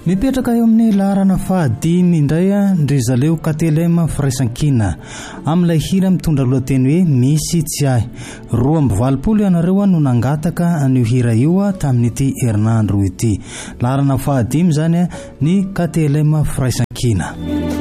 Mipetraka eo amin'ny laharana fahadimy indray Ndrizaleo Katelema Firaisankina amin'ilay hira mitondra lohateny hoe misy tsy ahy. 220 ianareo no nangataka an'io hira io tamin'ity herinandro ity. Laharana fahadimy zany ny Katelema Firaisankina.